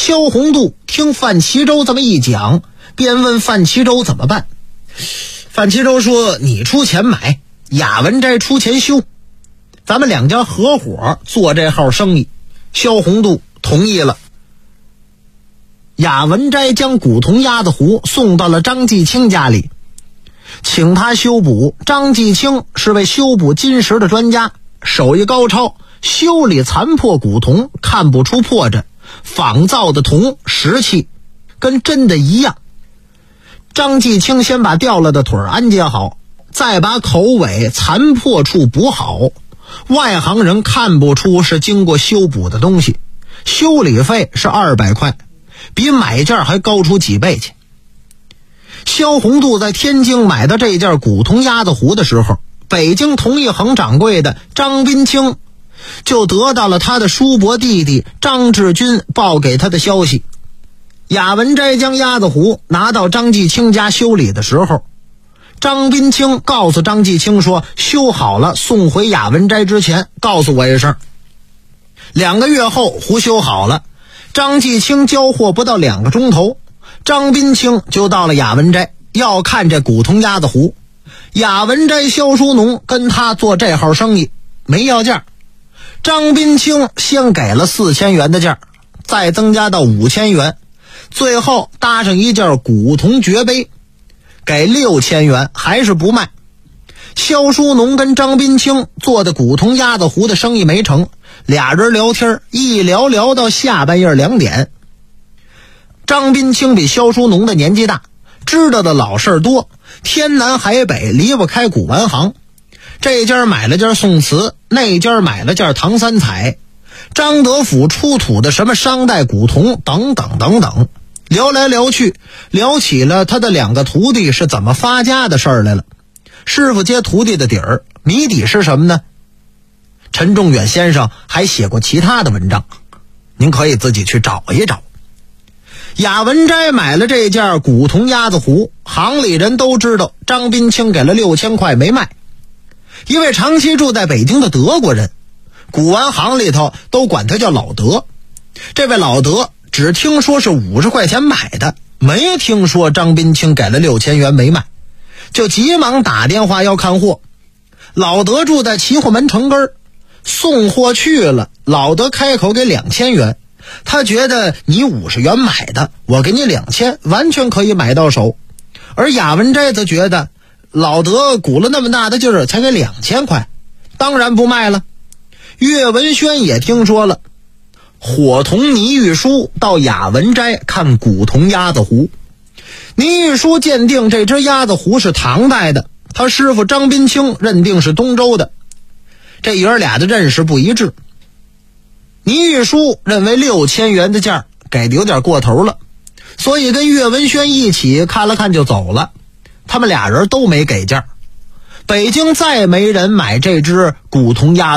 萧宏度听范齐州这么一讲，便问范齐州怎么办。范齐州说，你出钱买，雅文斋出钱修，咱们两家合伙做这号生意。萧宏度同意了。雅文斋将古铜鸭子壶送到了张继清家里，请他修补。张继清是位修补金石的专家，手艺高超，修理残破古铜看不出破绽，仿造的铜石器跟真的一样。张继清先把掉了的腿安接好，再把口尾残破处补好，外行人看不出是经过修补的东西。修理费是200块，比买件还高出几倍去。萧宏度在天津买的这件古铜鸭子壶的时候，北京同一行掌柜的张宾清就得到了他的叔伯弟弟张志军报给他的消息。雅文斋将鸭子壶拿到张继清家修理的时候，张宾清告诉张继清说，修好了送回雅文斋之前告诉我一声。2个月后壶修好了，张继清交货不到2个钟头，张宾清就到了雅文斋，要看这古铜鸭子壶。雅文斋萧书农跟他做这号生意，没要价。张宾清先给了4000元的价，再增加到5000元，最后搭上一件古铜爵杯，给6000元，还是不卖。萧书农跟张宾清做的古铜鸭子壶的生意没成，俩人聊天，一聊到下半夜2点。张宾清比萧书农的年纪大，知道的老事多，天南海北离不开古玩行。这家买了件宋瓷，那家买了件唐三彩，张德府出土的什么商代古铜等等等等。聊来聊去，聊起了他的2个徒弟是怎么发家的事儿来了。师傅接徒弟的底儿，谜底是什么呢？陈仲远先生还写过其他的文章，您可以自己去找一找。雅文斋买了这件古铜鸭子壶，行里人都知道张宾清给了6000块没卖。一位长期住在北京的德国人，古玩行里头都管他叫老德。这位老德只听说是50块钱买的，没听说张宾清给了6000元没卖，就急忙打电话要看货。老德住在齐货门城根，送货去了，老德开口给2000元，他觉得你50元买的，我给你2000，完全可以买到手。而雅文斋则觉得老德鼓了那么大的劲儿才给2000块，当然不卖了。岳文轩也听说了，伙同倪玉书到雅文斋看古铜鸭子壶。倪玉书鉴定这只鸭子壶是唐代的，他师傅张宾清认定是东周的，这爷俩的认识不一致。倪玉书认为6000元的价给的有点过头了，所以跟岳文轩一起看了看就走了。他们俩人都没给价，北京再没人买这只古铜鸭